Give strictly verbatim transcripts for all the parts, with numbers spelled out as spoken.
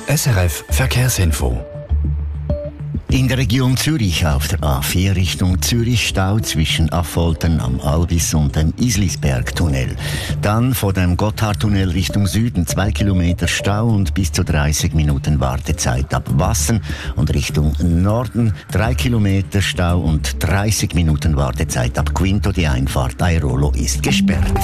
S R F Verkehrsinfo. In der Region Zürich auf der A vier Richtung Zürich Stau zwischen Affoltern am Albis und dem Islisberg-Tunnel. Dann vor dem Gotthardtunnel Richtung Süden zwei Kilometer Stau und bis zu dreißig Minuten Wartezeit ab Wassen. Und Richtung Norden drei Kilometer Stau und dreißig Minuten Wartezeit ab Quinto. Die Einfahrt Airolo ist gesperrt.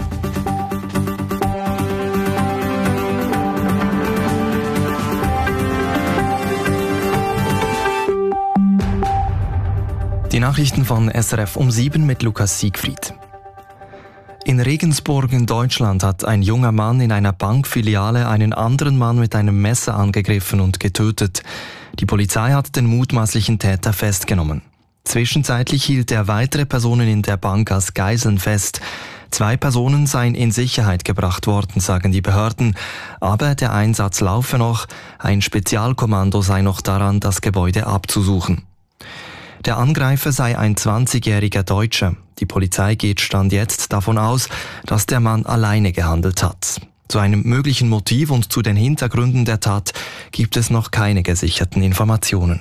Die Nachrichten von S R F um sieben mit Lukas Siegfried. In Regensburg in Deutschland hat ein junger Mann in einer Bankfiliale einen anderen Mann mit einem Messer angegriffen und getötet. Die Polizei hat den mutmaßlichen Täter festgenommen. Zwischenzeitlich hielt er weitere Personen in der Bank als Geiseln fest. Zwei Personen seien in Sicherheit gebracht worden, sagen die Behörden. Aber der Einsatz laufe noch. Ein Spezialkommando sei noch daran, das Gebäude abzusuchen. Der Angreifer sei ein zwanzigjähriger Deutscher. Die Polizei geht Stand jetzt davon aus, dass der Mann alleine gehandelt hat. Zu einem möglichen Motiv und zu den Hintergründen der Tat gibt es noch keine gesicherten Informationen.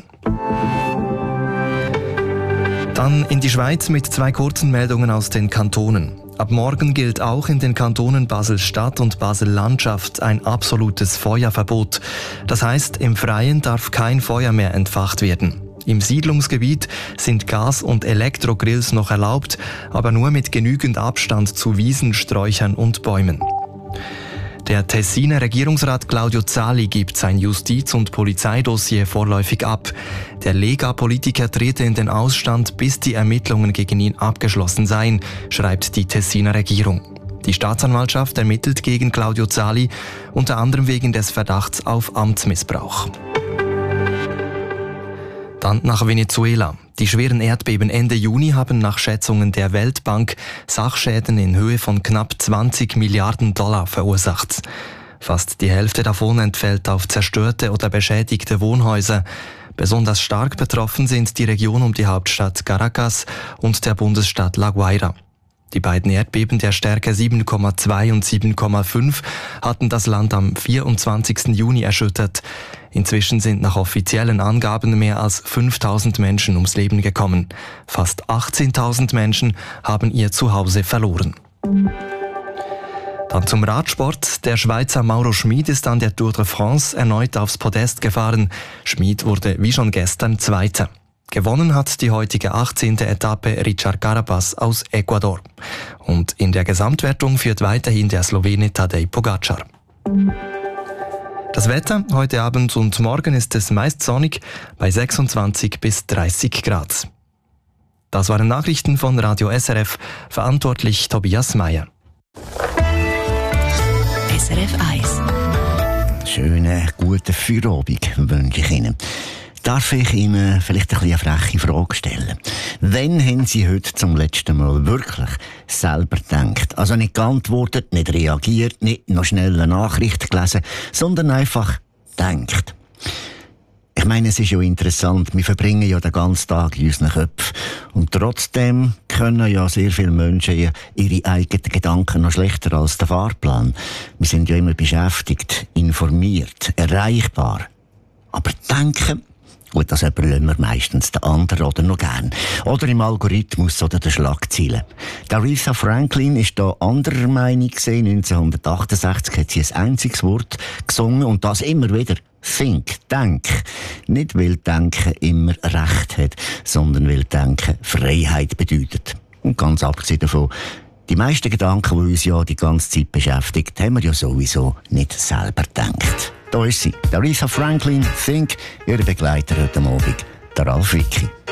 Dann in die Schweiz mit zwei kurzen Meldungen aus den Kantonen. Ab morgen gilt auch in den Kantonen Basel-Stadt und Basel-Landschaft ein absolutes Feuerverbot. Das heißt, im Freien darf kein Feuer mehr entfacht werden. Im Siedlungsgebiet sind Gas- und Elektrogrills noch erlaubt, aber nur mit genügend Abstand zu Wiesen, Sträuchern und Bäumen. Der Tessiner Regierungsrat Claudio Zali gibt sein Justiz- und Polizeidossier vorläufig ab. Der Lega-Politiker trete in den Ausstand, bis die Ermittlungen gegen ihn abgeschlossen seien, schreibt die Tessiner Regierung. Die Staatsanwaltschaft ermittelt gegen Claudio Zali, unter anderem wegen des Verdachts auf Amtsmissbrauch. Dann nach Venezuela. Die schweren Erdbeben Ende Juni haben nach Schätzungen der Weltbank Sachschäden in Höhe von knapp zwanzig Milliarden Dollar verursacht. Fast die Hälfte davon entfällt auf zerstörte oder beschädigte Wohnhäuser. Besonders stark betroffen sind die Region um die Hauptstadt Caracas und der Bundesstaat La Guaira. Die beiden Erdbeben der Stärke sieben Komma zwei und sieben Komma fünf hatten das Land am vierundzwanzigsten Juni erschüttert. Inzwischen sind nach offiziellen Angaben mehr als fünftausend Menschen ums Leben gekommen. Fast achtzehntausend Menschen haben ihr Zuhause verloren. Dann zum Radsport. Der Schweizer Mauro Schmid ist an der Tour de France erneut aufs Podest gefahren. Schmid wurde wie schon gestern Zweiter. Gewonnen hat die heutige achtzehnte Etappe Richard Carapaz aus Ecuador. Und in der Gesamtwertung führt weiterhin der Slowene Tadej Pogacar. Das Wetter heute Abend und morgen ist es meist sonnig bei sechsundzwanzig bis dreißig Grad. Das waren Nachrichten von Radio S R F, verantwortlich Tobias Meyer. S R F eins. Schönen guten Feierabend wünsche ich Ihnen. Darf ich Ihnen vielleicht ein bisschen eine freche Frage stellen? Wann haben Sie heute zum letzten Mal wirklich selber gedacht? Also nicht geantwortet, nicht reagiert, nicht noch schnell eine Nachricht gelesen, sondern einfach gedacht. Ich meine, es ist ja interessant, wir verbringen ja den ganzen Tag in unseren Köpfen. Und trotzdem können ja sehr viele Menschen ihre eigenen Gedanken noch schlechter als der Fahrplan. Wir sind ja immer beschäftigt, informiert, erreichbar. Aber denken, gut, das überlassen wir meistens den anderen oder noch gern. Oder im Algorithmus oder den Schlagzeilen. Aretha Franklin ist da anderer Meinung gewesen. neunzehnhundertachtundsechzig hat sie ein einziges Wort gesungen und das immer wieder. Think, denk. Nicht weil Denken immer Recht hat, sondern weil Denken Freiheit bedeutet. Und ganz abgesehen davon, die meisten Gedanken, die uns ja die ganze Zeit beschäftigt, haben wir ja sowieso nicht selber gedacht. Da ist sie, Aretha Franklin, Think, ihre Begleiter heute Abend, der Ralf Wicki.